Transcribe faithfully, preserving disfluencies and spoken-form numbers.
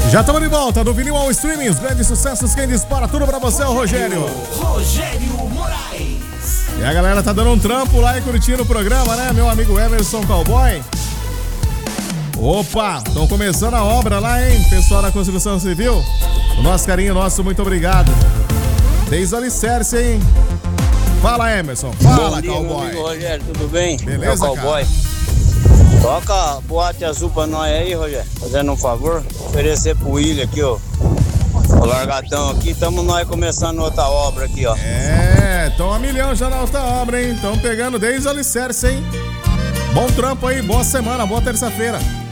Já estamos de volta do Vinil ao Streaming, os grandes sucessos, quem dispara tudo pra você é o Rogério. Rogério Moraes. E a galera tá dando um trampo lá e curtindo o programa, né? Meu amigo Emerson Cowboy. Opa, estão começando a obra lá, hein? Pessoal da construção civil, o nosso carinho nosso, muito obrigado. Desde o alicerce, hein? Fala, Emerson. Fala, Bom dia, Cowboy. meu amigo Rogério, tudo bem? Beleza, é o Cowboy. cara? Toca boate azul pra nós aí, Rogério. Fazendo um favor. Oferecer pro William aqui, ó. O largatão aqui. Tamo nós começando outra obra aqui, ó. É, tão a milhão já na outra obra, hein? Tão pegando desde o alicerce, hein? Bom trampo aí, boa semana, boa terça-feira.